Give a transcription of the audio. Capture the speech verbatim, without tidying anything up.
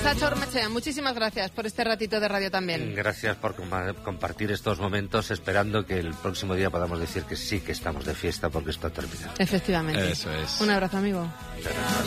Sacha Ormechea, muchísimas gracias por este ratito de radio también. Gracias por compartir estos momentos, esperando que el próximo día podamos decir que sí que estamos de fiesta porque esto ha terminado. Efectivamente. Eso es. Un abrazo, amigo. Gracias.